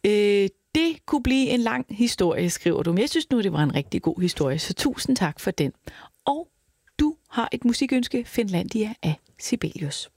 Det kunne blive en lang historie, skriver du. Men jeg synes nu, det var en rigtig god historie, så tusind tak for den. Og du har et musikønske, Finlandia af Sibelius.